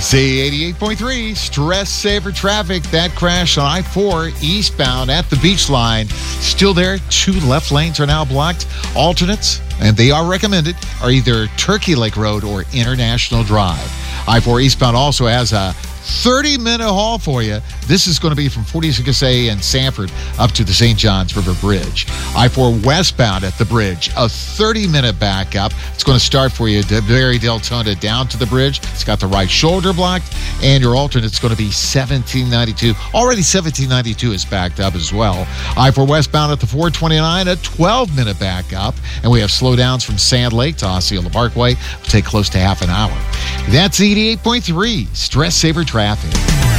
Z88.3, stress saver traffic. That crash on I-4 eastbound at the beach line. Still there. 2 left lanes are now blocked. Alternates, and they are recommended, are either Turkey Lake Road or International Drive. I-4 eastbound also has a 30-minute haul for you. This is going to be from 46A and Sanford up to the St. Johns River Bridge. I-4 westbound at the bridge, a 30-minute backup. It's going to start for you at Barry Deltona down to the bridge. It's got the right shoulder blocked, and your alternate's going to be 1792. Already 1792 is backed up as well. I-4 westbound at the 429, a 12-minute backup, and we have slowdowns from Sand Lake to Osceola Parkway. It'll take close to half an hour. That's 88.3, stress saver traffic.